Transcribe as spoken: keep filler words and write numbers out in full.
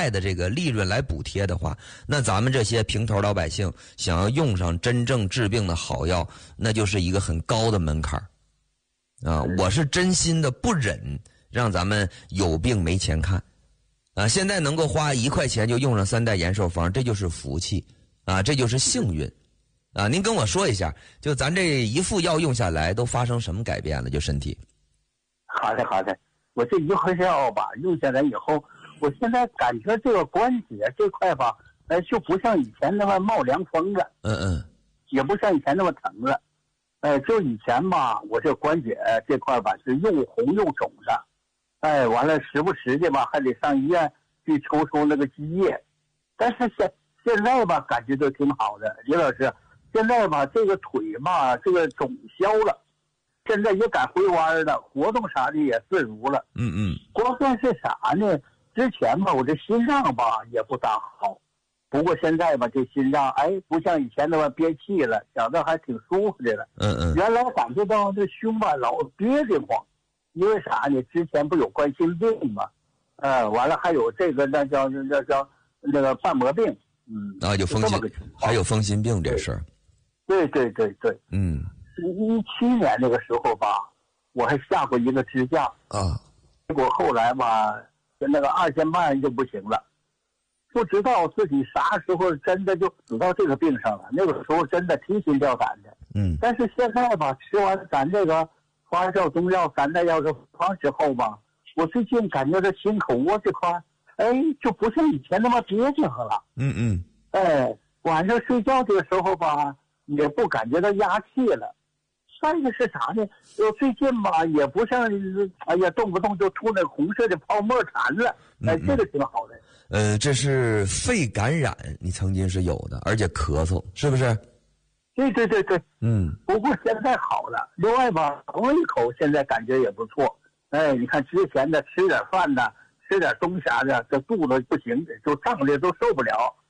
外的这个利润来补贴的话，那咱们这些平头老百姓想要用上真正治病的好药，那就是一个很高的门槛啊！我是真心的不忍让咱们有病没钱看啊！现在能够花一块钱就用上三代延寿方，这就是福气啊，这就是幸运啊！您跟我说一下，就咱这一副药用下来都发生什么改变了？就身体？ 好的好的，我这一盒药吧用下来以后，我现在感觉这个关节这块吧，呃，就不像以前那么冒凉风了， 嗯嗯， 也不像以前那么疼了，哎，就以前吧，我这关节这块吧是又红又肿的，哎，完了时不时的吧还得上医院去抽抽那个积液，但是现现在吧感觉都挺好的，李老师，现在吧这个腿吧这个肿消了。现在也敢回弯了，活动啥的也自如了。 嗯嗯。 关键是啥呢？之前吧，我这心脏吧也不大好，不过现在吧，这心脏哎，不像以前那么憋气了，觉得还挺舒服的了。 嗯嗯。 原来感觉到这胸吧老憋得慌，因为啥呢？之前不有冠心病吗？呃，完了还有这个那叫那叫那个瓣膜病。嗯。 啊，有风心，还有风心病这事儿。 对对对对。 嗯。 一七年那个时候吧，我还下过一个支架啊， 结果后来吧，那个二尖瓣就不行了，不知道自己啥时候真的就死到这个病上了。那个时候真的提心吊胆的。 嗯。 但是现在吧，吃完咱这个发酵中药三代药方之后吧，我最近感觉这心口窝这块，哎，就不像以前那么憋得慌了。 嗯嗯。 哎，晚上睡觉这个时候吧，也不感觉到压气了。再一个是啥呢？我最近吧，也不像，哎呀，动不动就出那红色的泡沫痰了，哎，这个挺好的。 呃，这是肺感染，你曾经是有的，而且咳嗽，是不是？ 对对对对。 嗯。 不过现在好了，另外吧，胃口现在感觉也不错。哎，你看之前的吃点饭呢，吃点东西啥的，这肚子不行，就胀的都受不了。